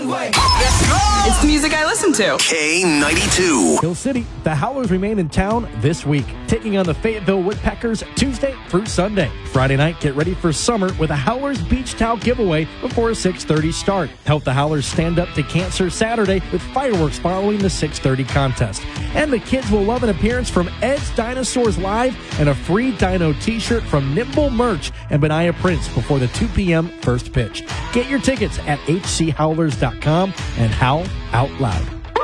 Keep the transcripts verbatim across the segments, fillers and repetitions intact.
way. Let's go! It's the music I listen to. K ninety-two. Hill City, the Howlers remain in town this week, taking on the Fayetteville Woodpeckers Tuesday through Sunday. Friday night, get ready for summer with a Howlers Beach Towel giveaway before a six thirty start. Help the Howlers stand up to cancer Saturday with fireworks following the six thirty contest. And the kids will love an appearance from Ed's Dinosaurs Live and a free Dino t-shirt from Nimble Merch and Benaya Prince before the two p.m. first pitch. Get your tickets at h c howlers dot com and howl out loud.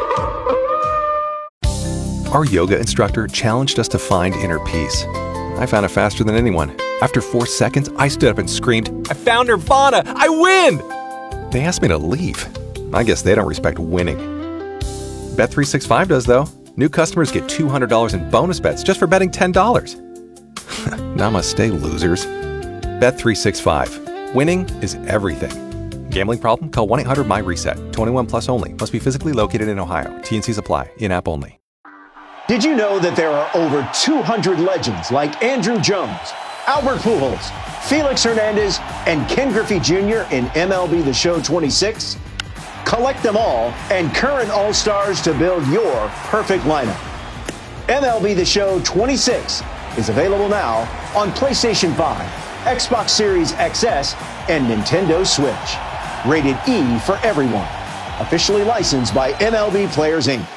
Our yoga instructor challenged us to find inner peace. I found it faster than anyone. After four seconds, I stood up and screamed, "I found Nirvana! I win!" They asked me to leave. I guess they don't respect winning. Bet three sixty-five does, though. New customers get two hundred dollars in bonus bets just for betting ten dollars. Namaste, losers. Bet three sixty-five. Winning is everything. Gambling problem? Call one eight hundred my reset. twenty-one plus only. Must be physically located in Ohio. T and Cs apply. In-app only. Did you know that there are over two hundred legends like Andrew Jones, Albert Pujols, Felix Hernandez, and Ken Griffey Junior in M L B The Show twenty-six? Collect them all and current All-Stars to build your perfect lineup. M L B The Show twenty-six is available now on PlayStation five, Xbox Series X S, and Nintendo Switch. Rated E for everyone. Officially licensed by M L B Players, Incorporated.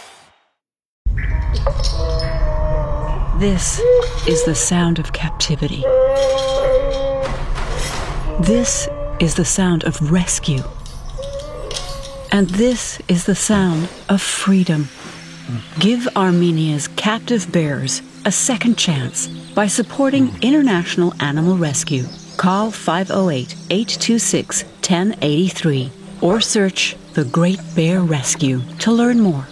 This is the sound of captivity. This is the sound of rescue. And this is the sound of freedom. Give Armenia's captive bears a second chance by supporting International Animal Rescue. Call five oh eight, eight two six, one oh eight three or search The Great Bear Rescue to learn more.